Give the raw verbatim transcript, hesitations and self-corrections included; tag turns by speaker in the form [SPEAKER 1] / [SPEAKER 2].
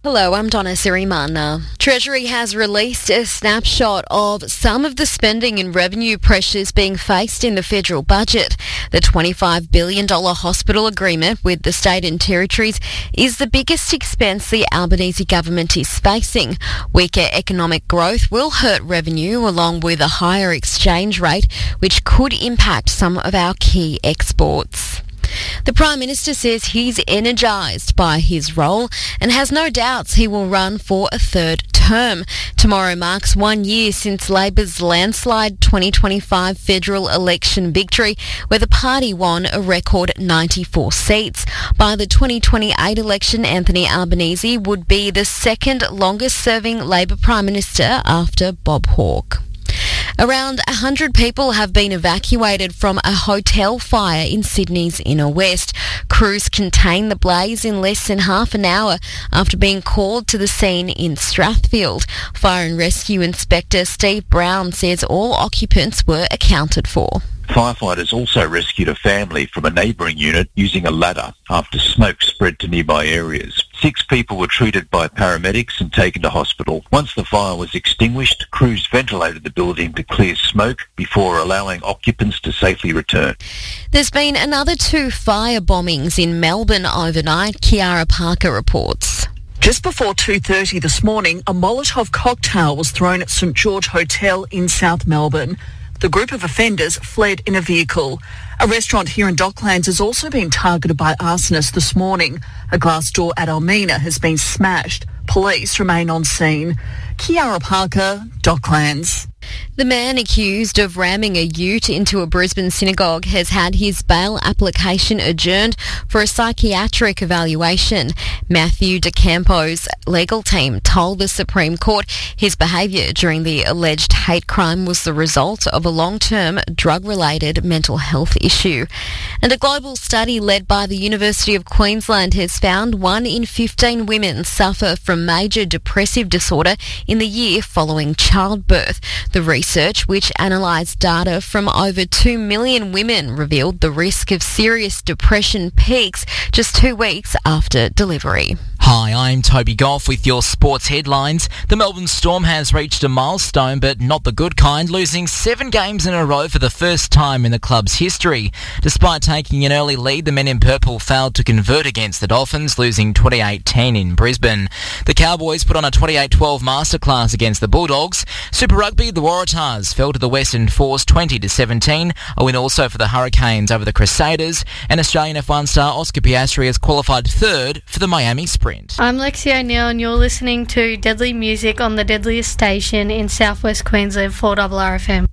[SPEAKER 1] Hello, I'm Donna Sirimana. Treasury has released a snapshot of some of the spending and revenue pressures being faced in the federal budget. The twenty-five billion dollars hospital agreement with the state and territories is the biggest expense the Albanese government is facing. Weaker economic growth will hurt revenue along with a higher exchange rate, which could impact some of our key exports. The Prime Minister says he's energised by his role and has no doubts he will run for a third term. Tomorrow marks one year since Labor's landslide twenty twenty-five federal election victory, where the party won a record ninety-four seats. By the twenty twenty-eight election, Anthony Albanese would be the second longest-serving Labor Prime Minister after Bob Hawke. Around one hundred people have been evacuated from a hotel fire in Sydney's inner west. Crews contained the blaze in less than half an hour after being called to the scene in Strathfield. Fire and Rescue Inspector Steve Brown says all occupants were accounted for.
[SPEAKER 2] Firefighters also rescued a family from a neighbouring unit using a ladder after smoke spread to nearby areas. Six people were treated by paramedics and taken to hospital. Once the fire was extinguished, crews ventilated the building to clear smoke before allowing occupants to safely return.
[SPEAKER 1] There's been another two fire bombings in Melbourne overnight, Kiara Parker reports.
[SPEAKER 3] Just before two thirty this morning, a Molotov cocktail was thrown at St George Hotel in South Melbourne. The group of offenders fled in a vehicle. A restaurant here in Docklands has also been targeted by arsonists this morning. A glass door at Almina has been smashed. Police remain on scene. Kiara Parker, Docklands.
[SPEAKER 1] The man accused of ramming a ute into a Brisbane synagogue has had his bail application adjourned for a psychiatric evaluation. Matthew DeCampo's legal team told the Supreme Court his behaviour during the alleged hate crime was the result of a long-term drug-related mental health issue. And a global study led by the University of Queensland has found one in fifteen women suffer from major depressive disorder in the year following childbirth. The research, which analysed data from over two million women, revealed the risk of serious depression peaks just two weeks after delivery.
[SPEAKER 4] Hi, I'm Toby Goff with your sports headlines. The Melbourne Storm has reached a milestone, but not the good kind, losing seven games in a row for the first time in the club's history. Despite taking an early lead, the men in purple failed to convert against the Dolphins, losing twenty-eight ten in Brisbane. The Cowboys put on a twenty-eight twelve masterclass against the Bulldogs. Super Rugby, the Waratahs fell to the Western Force twenty to seventeen, a win also for the Hurricanes over the Crusaders, and Australian F one star Oscar Piastri has qualified third for the Miami Sprint.
[SPEAKER 5] I'm Lexi O'Neill and you're listening to Deadly Music on the deadliest station in southwest Queensland, four R R F M.